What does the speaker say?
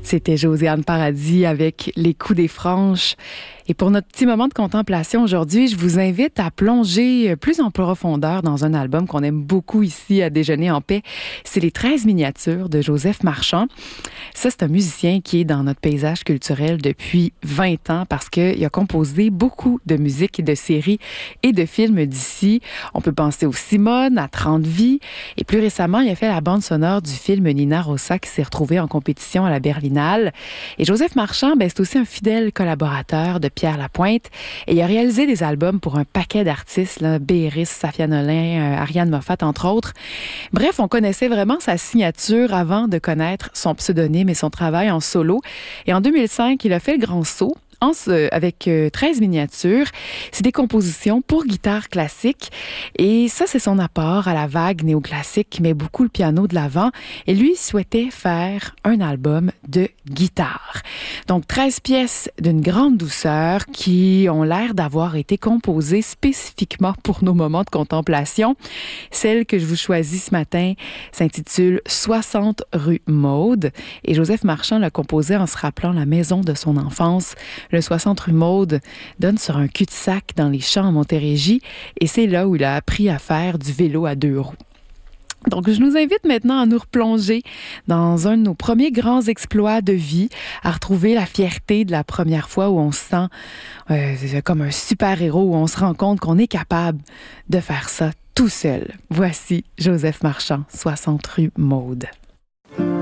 C'était Josiane Paradis avec Les coups des franches. Et pour notre petit moment de contemplation aujourd'hui, je vous invite à plonger plus en profondeur dans un album qu'on aime beaucoup ici à Déjeuner en paix. C'est Les 13 miniatures de Joseph Marchand. Ça, c'est un musicien qui est dans notre paysage culturel depuis 20 ans parce qu'il a composé beaucoup de musique et de séries et de films d'ici. On peut penser au Simone, à 30 vies. Et plus récemment, il a fait la bande sonore du film Nina Rossa qui s'est retrouvé en compétition à la Berlinale. Et Joseph Marchand, c'est aussi un fidèle collaborateur de Pierre Lapointe. Et il a réalisé des albums pour un paquet d'artistes, là, Béris, Safia Nolin, Ariane Moffat, entre autres. Bref, on connaissait vraiment sa signature avant de connaître son pseudonyme et son travail en solo. Et en 2005, il a fait le grand saut avec 13 miniatures. C'est des compositions pour guitare classique. Et ça, c'est son apport à la vague néoclassique qui met beaucoup le piano de l'avant. Et lui souhaitait faire un album de guitare. Donc, 13 pièces d'une grande douceur qui ont l'air d'avoir été composées spécifiquement pour nos moments de contemplation. Celle que je vous choisis ce matin s'intitule 60 rue Maude. Et Joseph Marchand l'a composée en se rappelant la maison de son enfance. Le 60 rue Maude donne sur un cul-de-sac dans les champs en Montérégie et c'est là où il a appris à faire du vélo à 2 roues. Donc, je nous invite maintenant à nous replonger dans un de nos premiers grands exploits de vie, à retrouver la fierté de la première fois où on se sent comme un super-héros, où on se rend compte qu'on est capable de faire ça tout seul. Voici Joseph Marchand, 60 rue Maude.